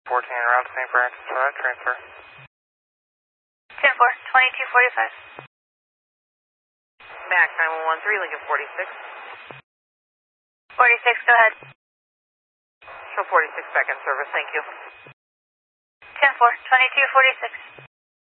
14 around St. Francis, transfer. 10-4, 2245. Mac 9113, Lincoln 46. 46, go ahead. Show 46 back in service, thank you. 10-4, 2246.